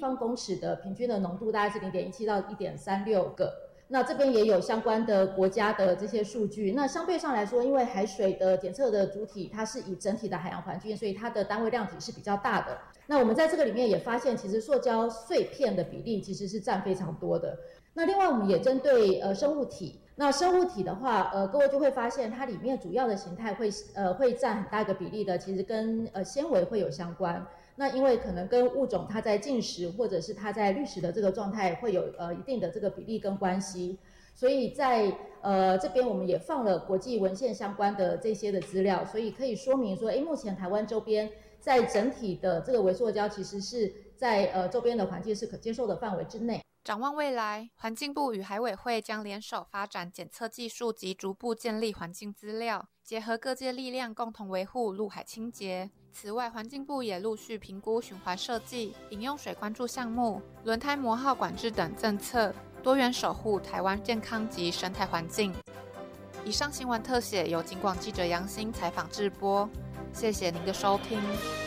方公尺的平均的浓度大概是0.17到1.36个。那这边也有相关的国家的这些数据。那相对上来说，因为海水的检测的主体它是以整体的海洋环境，所以它的单位量体是比较大的。那我们在这个里面也发现，其实塑胶碎片的比例其实是占非常多的。那另外我们也针对生物体，那生物体的话，各位就会发现它里面主要的形态会占很大一个比例的，其实跟纤维会有相关。那因为可能跟物种它在进食或者是它在滤食的这个状态会有一定的这个比例跟关系，所以在这边我们也放了国际文献相关的这些的资料，所以可以说明说，目前台湾周边在整体的这个微塑胶其实是在周边的环境是可接受的范围之内。 展望未来，环境部与海委会将联手发展检测技术及逐步建立环境资料，结合各界力量共同维护陆海清洁。此外，环境部也陆续评估循环设计、饮用水关注项目、轮胎磨耗管制等政策，多元守护台湾健康及生态环境。以上新闻特写由警广记者杨欣采访制播，谢谢您的收听。